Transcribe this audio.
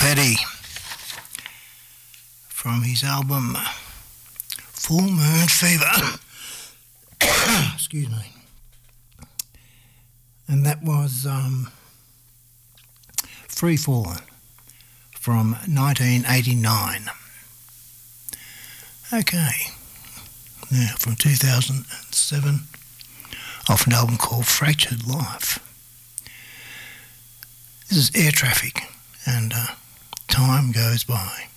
Petty from his album Full Moon Fever. Excuse me. And that was Free Fallin' from 1989. Okay, now from 2007, off an album called Fractured Life. This is Air Traffic, and time goes by.